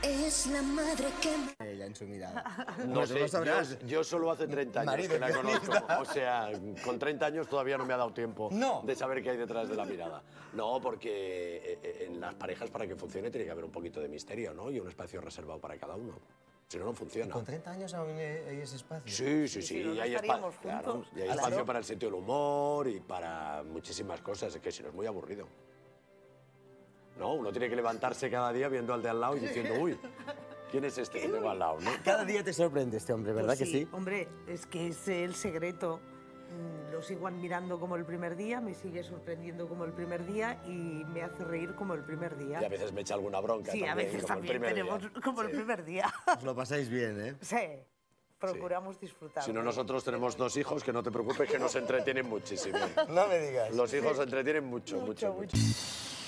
Es la madre que... Ella en su mirada. No sé, lo sabrás. yo solo hace 30 años Marido que la guionista. conozco. O sea, con 30 años todavía no me ha dado tiempo No. de saber qué hay detrás de la mirada. No, porque en las parejas para que funcione tiene que haber un poquito de misterio, ¿no? Y un espacio reservado para cada uno. Si no, no funciona. Con 30 años aún hay ese espacio. Sí, no y hay, estaríamos claro, juntos. y hay espacio para el sentido del humor y para muchísimas cosas, es que si no es muy aburrido. No, uno tiene que levantarse cada día viendo al de al lado y diciendo, uy, ¿quién es este que tengo al lado, no? Cada día te sorprende este hombre, ¿verdad Pues que sí? Hombre, es que es el secreto. Lo sigo admirando como el primer día, me sigue sorprendiendo como el primer día y me hace reír como el primer día. Y a veces me echa alguna bronca Sí, a también, veces como el también primer tenemos día. como el primer día. Os lo pasáis bien, ¿eh? Sí, procuramos disfrutar. Si no, nosotros tenemos 2 hijos que no te preocupes que nos entretienen muchísimo. No me digas. Los hijos entretienen mucho. Mucho.